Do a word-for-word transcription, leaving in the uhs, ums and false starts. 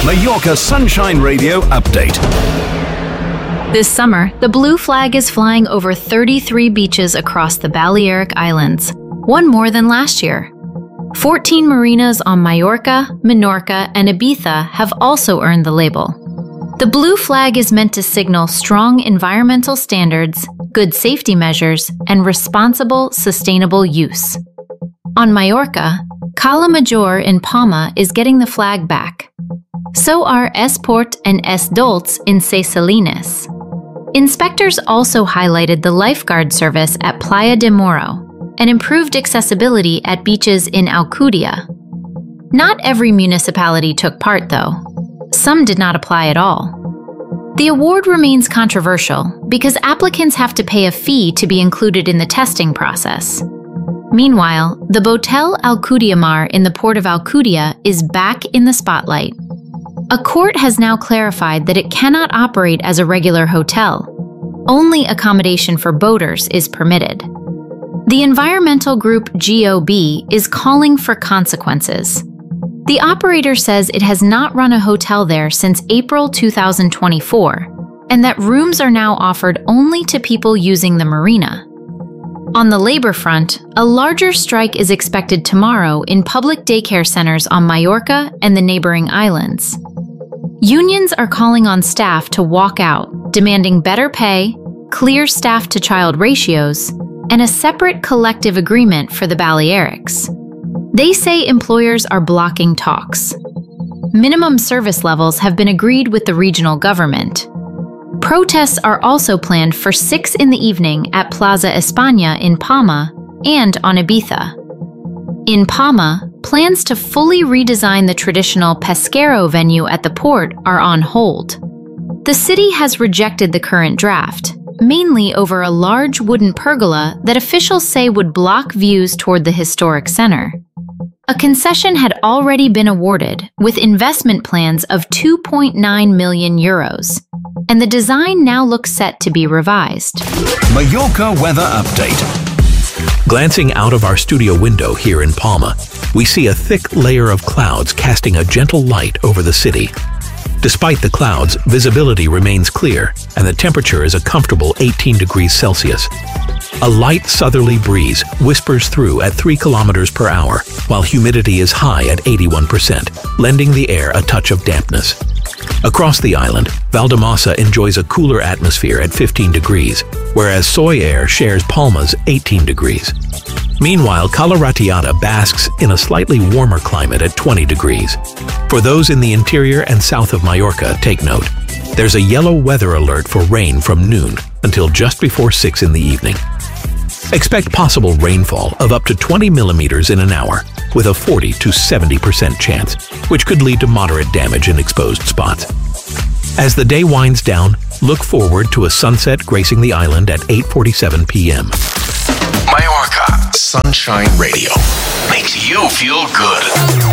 Mallorca Sunshine Radio update. This summer, the blue flag is flying over thirty-three beaches across the Balearic Islands, one more than last year. fourteen marinas on Mallorca, Menorca, and Ibiza have also earned the label. The blue flag is meant to signal strong environmental standards, good safety measures, and responsible, sustainable use. On Mallorca, Cala Major in Palma is getting the flag back. So are Esport and Es Dolç in Ses Salines. Inspectors also highlighted the lifeguard service at Playa de Moro and improved accessibility at beaches in Alcudia. Not every municipality took part, though. Some did not apply at all. The award remains controversial because applicants have to pay a fee to be included in the testing process. Meanwhile, the Botel Alcudia Mar in the port of Alcudia is back in the spotlight. A court has now clarified that it cannot operate as a regular hotel. Only accommodation for boaters is permitted. The environmental group G O B is calling for consequences. The operator says it has not run a hotel there since April two thousand twenty-four, and that rooms are now offered only to people using the marina. On the labor front, a larger strike is expected tomorrow in public daycare centers on Mallorca and the neighboring islands. Unions are calling on staff to walk out, demanding better pay, clear staff-to-child ratios, and a separate collective agreement for the Balearics. They say employers are blocking talks. Minimum service levels have been agreed with the regional government. Protests are also planned for six in the evening at Plaza España in Palma and on Ibiza. In Palma, plans to fully redesign the traditional Pesquero venue at the port are on hold. The city has rejected the current draft, mainly over a large wooden pergola that officials say would block views toward the historic center. A concession had already been awarded, with investment plans of two point nine million euros, and the design now looks set to be revised. Mallorca weather update. Glancing out of our studio window here in Palma, we see a thick layer of clouds casting a gentle light over the city. Despite the clouds, visibility remains clear, and the temperature is a comfortable eighteen degrees Celsius. A light southerly breeze whispers through at three kilometers per hour, while humidity is high at eighty-one percent, lending the air a touch of dampness. Across the island, Valdemasa enjoys a cooler atmosphere at fifteen degrees, whereas Soy Air shares Palma's eighteen degrees. Meanwhile, Cala Ratllada basks in a slightly warmer climate at twenty degrees. For those in the interior and south of Mallorca, take note. There's a yellow weather alert for rain from noon until just before six in the evening. Expect possible rainfall of up to twenty millimeters in an hour, with a forty to seventy percent chance, which could lead to moderate damage in exposed spots. As the day winds down, look forward to a sunset gracing the island at eight forty-seven p m Mallorca Sunshine Radio makes you feel good.